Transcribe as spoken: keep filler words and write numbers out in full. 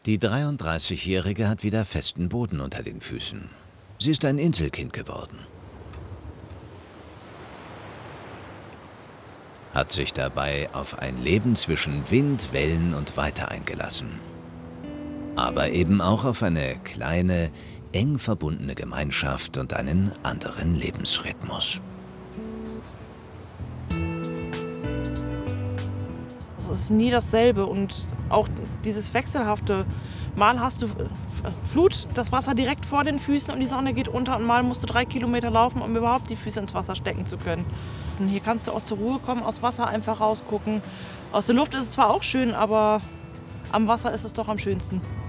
Die dreiunddreißigjährige hat wieder festen Boden unter den Füßen. Sie ist ein Inselkind geworden. Hat sich dabei auf ein Leben zwischen Wind, Wellen und Weite eingelassen. Aber eben auch auf eine kleine, eng verbundene Gemeinschaft und einen anderen Lebensrhythmus. Es ist nie dasselbe und auch dieses Wechselhafte. Mal hast du Flut, das Wasser direkt vor den Füßen und die Sonne geht unter und mal musst du drei Kilometer laufen, um überhaupt die Füße ins Wasser stecken zu können. Und hier kannst du auch zur Ruhe kommen, aus Wasser einfach rausgucken. Aus der Luft ist es zwar auch schön, aber am Wasser ist es doch am schönsten.